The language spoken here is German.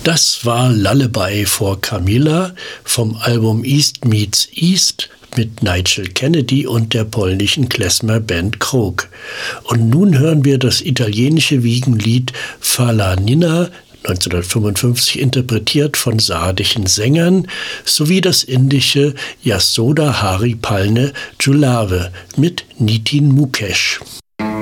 Das war Lullaby for Camilla vom Album East Meets East mit Nigel Kennedy und der polnischen Klezmer-Band Krok. Und nun hören wir das italienische Wiegenlied Fala Nina, 1955 interpretiert von sardischen Sängern, sowie das indische Yasoda Hari Palne Julave mit Nitin Mukesh.